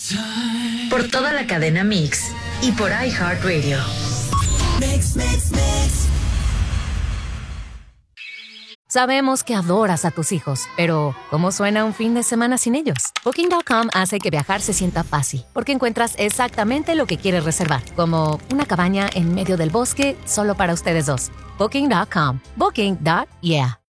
Por toda la cadena Mix y por iHeartRadio. Sabemos que adoras a tus hijos, pero ¿cómo suena un fin de semana sin ellos? Booking.com hace que viajar se sienta fácil, porque encuentras exactamente lo que quieres reservar, como una cabaña en medio del bosque solo para ustedes dos. Booking.com. Booking.yeah.